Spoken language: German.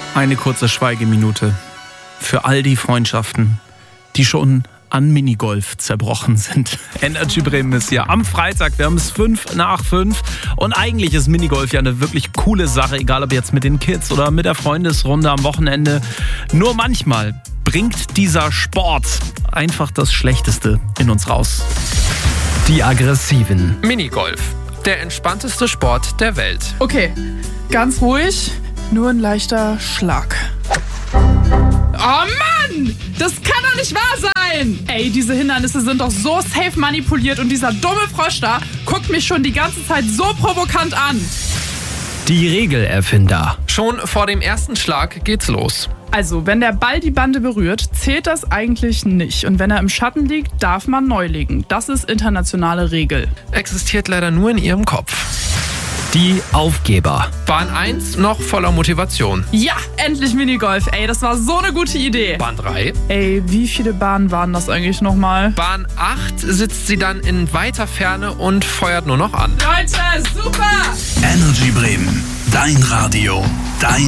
Eine kurze Schweigeminute für all die Freundschaften, die schon an Minigolf zerbrochen sind. Energy Bremen ist hier am Freitag. Wir haben es 5:05 und eigentlich ist Minigolf ja eine wirklich coole Sache, egal ob jetzt mit den Kids oder mit der Freundesrunde am Wochenende. Nur manchmal bringt dieser Sport einfach das Schlechteste in uns raus. Die Aggressiven. Minigolf, der entspannteste Sport der Welt. Okay, ganz ruhig, nur ein leichter Schlag. Oh Mann! Das kann doch nicht wahr sein! Ey, diese Hindernisse sind doch so safe manipuliert und dieser dumme Frosch da guckt mich schon die ganze Zeit so provokant an. Die Regelerfinder. Schon vor dem ersten Schlag geht's los. Also, wenn der Ball die Bande berührt, zählt das eigentlich nicht. Und wenn er im Schatten liegt, darf man neu legen. Das ist internationale Regel. Existiert leider nur in ihrem Kopf. Die Aufgeber. Bahn 1 noch voller Motivation. Ja, endlich Minigolf. Ey, das war so eine gute Idee. Bahn 3. Ey, wie viele Bahnen waren das eigentlich nochmal? Bahn 8 sitzt sie dann in weiter Ferne und feuert nur noch an. Leute, super! Energy Bremen, dein Radio, dein